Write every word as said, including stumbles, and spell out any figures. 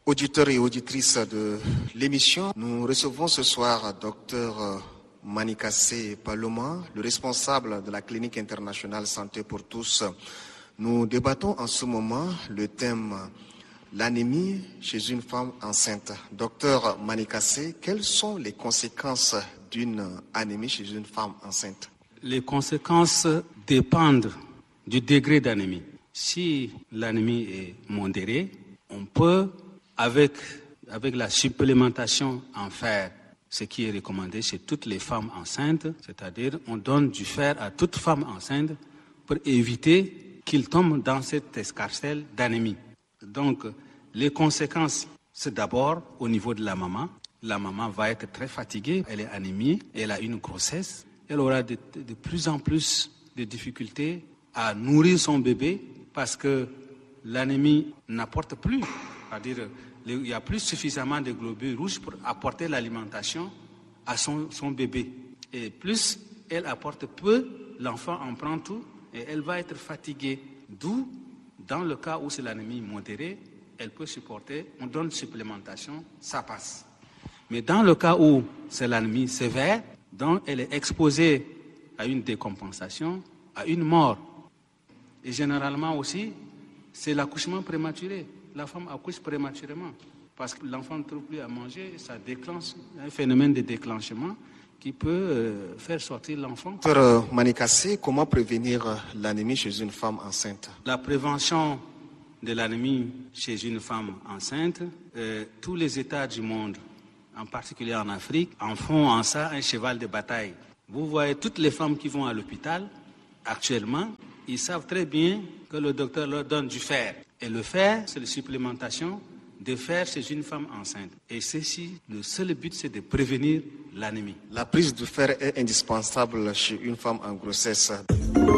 Auditeurs et auditrices de l'émission, nous recevons ce soir Dr Manikassé Paloma, le responsable de la clinique internationale Santé pour tous. Nous débattons en ce moment le thème l'anémie chez une femme enceinte. Docteur Manikassé, quelles sont les conséquences d'une anémie chez une femme enceinte? Les conséquences dépendent du degré d'anémie. Si l'anémie est modérée, on peut, avec, avec la supplémentation en fer, ce qui est recommandé chez toutes les femmes enceintes, c'est-à-dire on donne du fer à toute femme enceinte pour éviter qu'il tombe dans cette escarcelle d'anémie. Donc, les conséquences, c'est d'abord au niveau de la maman. La maman va être très fatiguée, elle est anémiée, elle a une grossesse, elle aura de, de plus en plus de difficultés à nourrir son bébé parce que l'anémie n'apporte plus, c'est-à-dire il n'y a plus suffisamment de globules rouges pour apporter l'alimentation à son, son bébé. Et plus elle apporte peu, l'enfant en prend tout et elle va être fatiguée. D'où, dans le cas où c'est l'anémie modérée, elle peut supporter, on donne supplémentation, ça passe. Mais dans le cas où c'est l'anémie sévère, donc elle est exposée à une décompensation, à une mort. Et généralement aussi, c'est l'accouchement prématuré. La femme accouche prématurément parce que l'enfant ne trouve plus à manger, ça déclenche un phénomène de déclenchement qui peut euh, faire sortir l'enfant. Docteur Manikassé, comment prévenir l'anémie chez une femme enceinte? La prévention de l'anémie chez une femme enceinte, euh, tous les États du monde, en particulier en Afrique, en font en ça un cheval de bataille. Vous voyez toutes les femmes qui vont à l'hôpital, actuellement, ils savent très bien que le docteur leur donne du fer. Et le fer, c'est la supplémentation de fer chez une femme enceinte. Et ceci, le seul but, c'est de prévenir l'anémie. La prise de fer est indispensable chez une femme en grossesse.